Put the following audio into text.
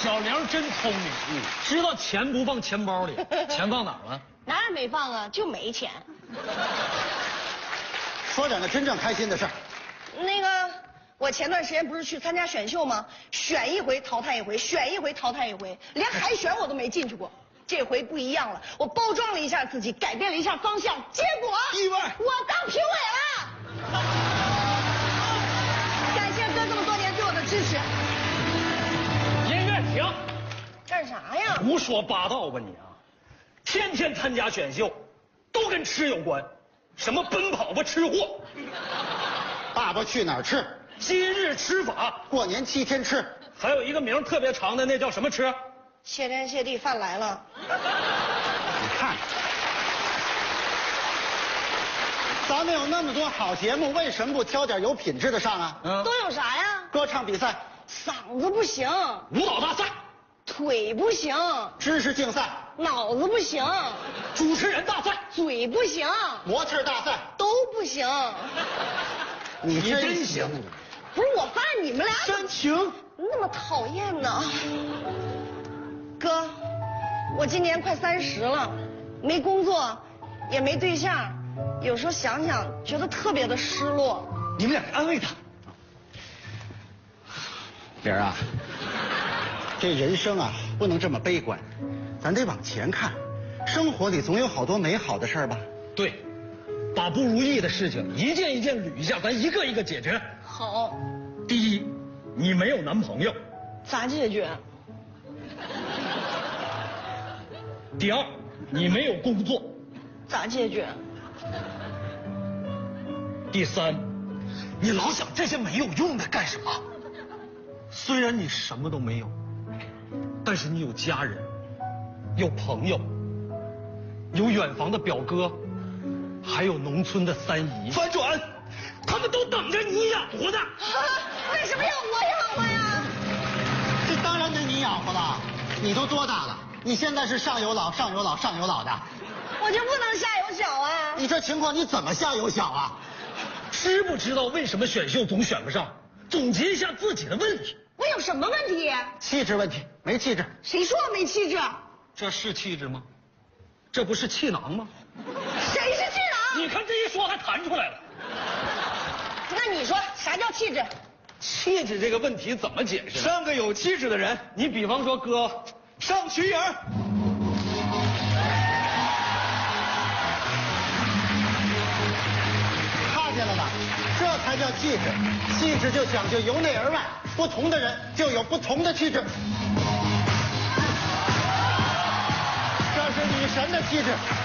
小玲真聪明，知道钱不放钱包里，钱放哪儿了？ 哪儿没放啊？就没钱。 说点个真正开心的事儿。 那个，我前段时间不是去参加选秀吗？选一回淘汰一回，选一回淘汰一回，连海选我都没进去过。这回不一样了，我包装了一下自己，改变了一下方向，结果意外， 我当评委了。感谢哥这么多年对我的支持。 音乐停！ 干啥呀？ 胡说八道吧你啊！天天参加选秀，都跟吃有关，什么奔跑吧吃货， 爸爸去哪儿吃？ 今日吃法， 过年7天吃， 还有一个名特别长的那叫什么吃？ 谢天谢地，饭来了。 你看，咱们有那么多好节目，为什么不挑点有品质的上啊？ 都有啥呀？ 歌唱比赛、 嗓子不行， 舞蹈大赛、 腿不行， 知识竞赛、 脑子不行， 主持人大赛、 嘴不行， 模特大赛， 都不行。 你真行！ 不是我发现你们俩煽情那么讨厌呢。哥，我今年快30了，没工作，也没对象，有时候想想觉得特别的失落。 你们俩安慰他。 玲儿啊，这人生啊不能这么悲观，咱得往前看，生活里总有好多美好的事儿吧。 对，把不如意的事情一件一件捋一下，咱一个一个解决。 好， 第一，你没有男朋友。 咋解决？ 第二，你没有工作。 咋解决？ 第三，你老想这些没有用的干什么？虽然你什么都没有，但是你有家人，有朋友，有远房的表哥，还有农村的三姨。反转，他们都等着你养活呢。 为什么要我养活呀？ 这当然得你养活了，你都多大了？你现在是上有老上有老上有老的， 我就不能下有小啊？ 你这情况你怎么下有小啊？ 知不知道为什么选秀总选不上？总结一下自己的问题。 我有什么问题？ 气质问题，没气质。 谁说我没气质？ 这是气质吗？这不是气囊吗？ 谁是气囊？ 你看这一说还弹出来了。 那你说啥叫气质？ 气质这个问题怎么解释？上个有气质的人，你比方说哥上瞿颖， 看见了吧？这才叫气质。气质就讲究由内而外，不同的人就有不同的气质。这是女神的气质。